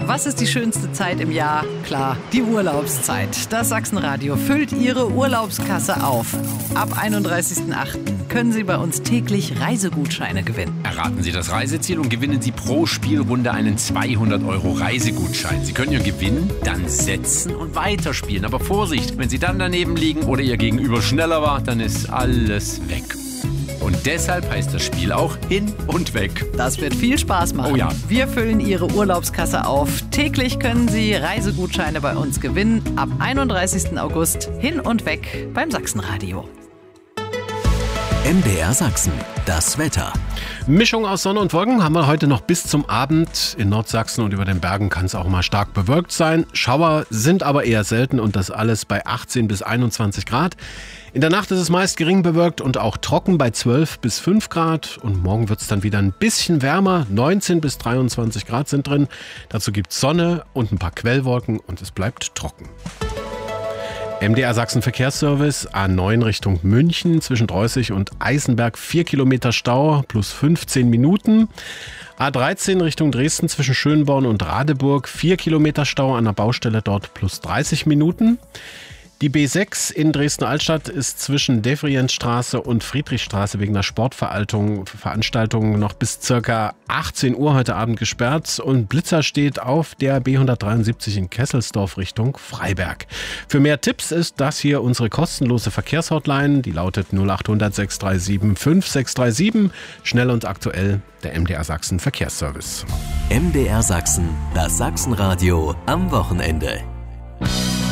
Was ist die schönste Zeit im Jahr? Klar, die Urlaubszeit. Das Sachsenradio füllt Ihre Urlaubskasse auf. Ab 31.08. können Sie bei uns täglich Reisegutscheine gewinnen. Erraten Sie das Reiseziel und gewinnen Sie pro Spielrunde einen 200 € Reisegutschein. Sie können Ihr Gewinn dann setzen und weiterspielen. Aber Vorsicht, wenn Sie dann daneben liegen oder Ihr Gegenüber schneller war, dann ist alles weg. Und deshalb heißt das Spiel auch Hin und Weg. Das wird viel Spaß machen. Oh ja. Wir füllen Ihre Urlaubskasse auf. Täglich können Sie Reisegutscheine bei uns gewinnen. Ab 31. August Hin und Weg beim Sachsenradio. MDR Sachsen, das Wetter. Mischung aus Sonne und Wolken haben wir heute noch bis zum Abend. In Nordsachsen und über den Bergen kann es auch mal stark bewölkt sein. Schauer sind aber eher selten und das alles bei 18 bis 21 Grad. In der Nacht ist es meist gering bewölkt und auch trocken bei 12 bis 5 Grad. Und morgen wird es dann wieder ein bisschen wärmer. 19 bis 23 Grad sind drin. Dazu gibt es Sonne und ein paar Quellwolken und es bleibt trocken. MDR Sachsen Verkehrsservice, A9 Richtung München, zwischen Dreußig und Eisenberg 4 Kilometer Stau plus 15 Minuten. A13 Richtung Dresden zwischen Schönborn und Radeburg 4 Kilometer Stau an der Baustelle dort plus 30 Minuten. Die B6 in Dresden-Altstadt ist zwischen Devrientstraße und Friedrichstraße wegen der Sportveranstaltung noch bis ca. 18 Uhr heute Abend gesperrt und Blitzer steht auf der B173 in Kesselsdorf Richtung Freiberg. Für mehr Tipps ist das hier unsere kostenlose Verkehrshotline, die lautet 0800 637 5637. Schnell und aktuell der MDR Sachsen Verkehrsservice. MDR Sachsen, das Sachsenradio am Wochenende.